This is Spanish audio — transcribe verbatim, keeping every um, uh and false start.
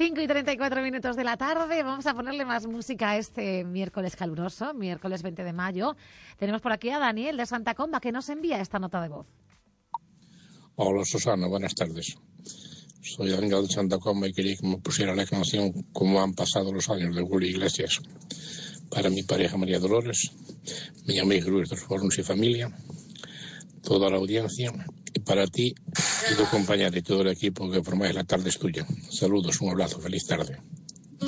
cinco y treinta y cuatro minutos de la tarde. Vamos a ponerle más música a este miércoles caluroso, miércoles veinte de mayo. Tenemos por aquí a Daniel de Santa Comba, que nos envía esta nota de voz. Hola, Susana, buenas tardes. Soy Daniel de Santa Comba y quería que me pusiera la canción Cómo han pasado los años, de Julio Iglesias. Para mi pareja María Dolores, mi amigo Luis de los Fornos y familia, toda la audiencia, y para ti y tu compañera y todo el equipo que formáis La Tarde es Tuya. Saludos, un abrazo, feliz tarde.